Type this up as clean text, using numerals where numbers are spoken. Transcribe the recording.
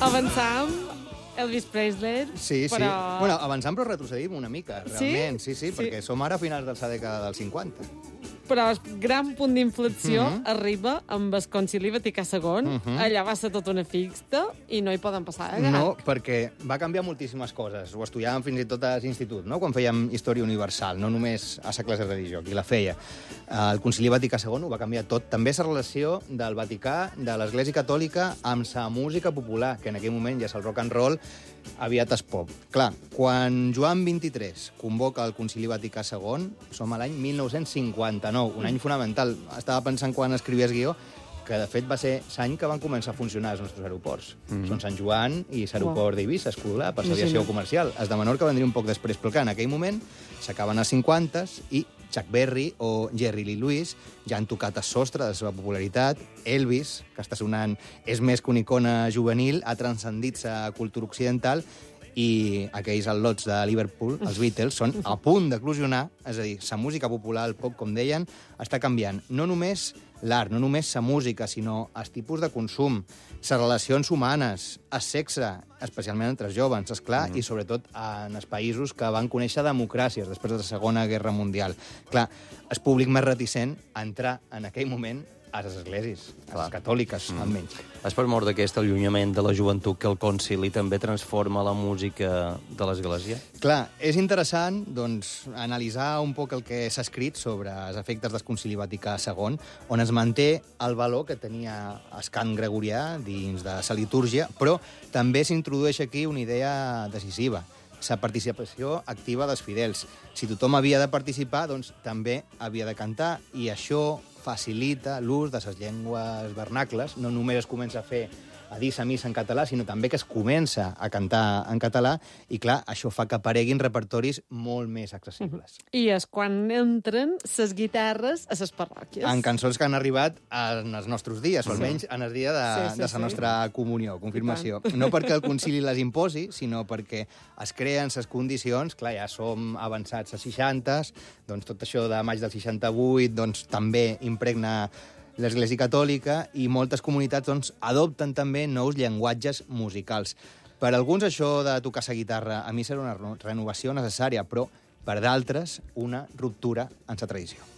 Avançam, Elvis Presley, Sí, sí. però... Bueno, avançant però retrocedim una mica, realment. Sí, sí, Sí. perquè som ara a finals de la dècada dels 50. Però el gran punt d'inflexió arriba amb el Concili Vaticà II. Allà va ser tota una fixta i no hi poden passar de gat. No, perquè va canviar moltíssimes coses. Ho estudiàvem fins i tot a l'institut, no? Quan fèiem història universal, no només a la classe de religió, qui la feia. El Concili Vaticà II ho va canviar tot. També la relació del Vaticà, de l'Església Catòlica, amb la música popular, que en aquell moment ja és el rock and roll, aviat es pop. Clar, quan Joan XXIII convoca el Concili Vaticà II, som a l'any 1959, un any fonamental. Estava pensant quan escrivies guió que, de fet, va ser l'any que van començar a funcionar els nostres aeroports. Són Sant Joan i l'aeroport d'Eivissa, Escolar, per l'aviació comercial. Els de Menorca vendria un poc després, però clar, en aquell moment s'acaben els 50s i Chuck Berry o Jerry Lee Lewis ja han tocat el sostre de la seva popularitat. Elvis, que està sonant, és més que una icona juvenil, ha transcendit la cultura occidental i aquells al·lots de Liverpool, els Beatles, són a punt d'eclosionar, és a dir, la música popular, el pop, com deien, està canviant. No només l'art, no només la música, sinó els tipus de consum, les relacions humanes, el sexe, especialment entre els joves, esclar, i sobretot en els països que van conèixer democràcies després de la Segona Guerra Mundial. Clar, el públic més reticent a entrar en aquell moment a les esglésies, a les catòliques, almenys. És per mort d'aquest allunyament de la joventut que el concili també transforma la música de l'Església? Clar, és interessant doncs, analitzar un poc el que s'ha escrit sobre els efectes del Concili Vaticà II, on es manté el valor que tenia el cant gregorià dins de la litúrgia, però també s'introdueix aquí una idea decisiva, la participació activa dels fidels. Si tothom havia de participar, doncs també havia de cantar, i això facilita l'ús de les llengües vernacles. No només es comença a fer a dir la missa en català, sinó també que es comença a cantar en català, i clar, això fa que apareguin repertoris molt més accessibles. I és quan entren les guitarres a les parròquies. En cançons que han arribat en els nostres dies, o almenys en el dia de la nostra comunió, confirmació. No perquè el concili les imposi, sinó perquè es creen les condicions. Clar, ja som avançats a 60s, doncs tot això de maig del 68 doncs, també impregna l'Església Catòlica, i moltes comunitats doncs, adopten també nous llenguatges musicals. Per alguns això de tocar la guitarra a mi serà una renovació necessària, però per d'altres una ruptura en la tradició.